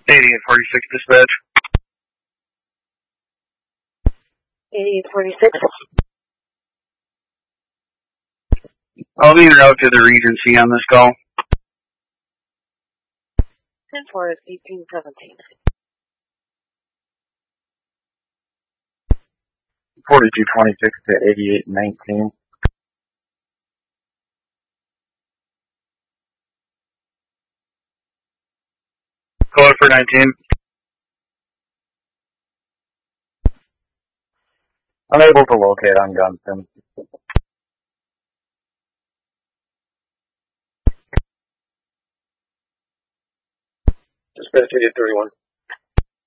8846 dispatch. 8846. I'll be out to the Regency on this call. 10-4 is 1817. 4226 to 8819. Call it for 19. Unable to locate on Gunston. Dispatch 8831.